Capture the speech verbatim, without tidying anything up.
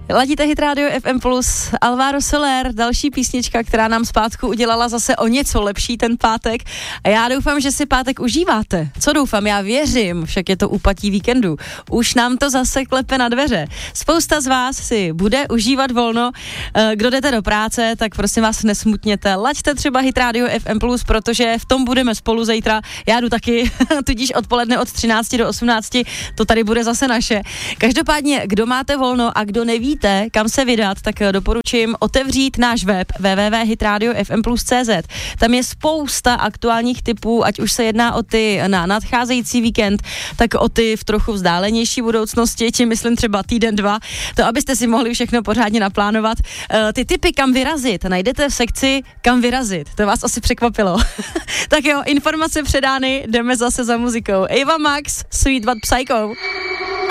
Ladíte Hit Radio F M plus, Alvaro Soler, další písnička, která nám zpátku udělala zase o něco lepší ten pátek. A já doufám, že si pátek užíváte. Co doufám? Já věřím, však je to úpatí víkendu. Už nám to zase klepe na dveře. Spousta z vás si bude užívat volno. Kdo jdete do práce, tak prosím vás nesmutněte. Laďte třeba Hit Radio F M plus, protože v tom budeme spolu zítra. Já jdu taky, tudíž odpoledne od třinácti do osmnácti, to tady bude zase naše. Každopádně, kdo máte volno a kdo nevíte, kam se vydat, tak doporučím otevřít náš web w w w tečka hit radio f m plus tečka c z. Tam je spousta aktuálních tipů, ať už se jedná o ty na nadcházející víkend, tak o ty v trochu vzdálenější budoucnosti, tím myslím třeba týden, dva, to abyste si mohli všechno pořádně naplánovat. E, ty tipy, kam vyrazit, najdete v sekci kam vyrazit. To vás asi překvapilo. Tak jo, informace předány, jdeme zase za muzikou. Ava Max, Sweet But Psycho.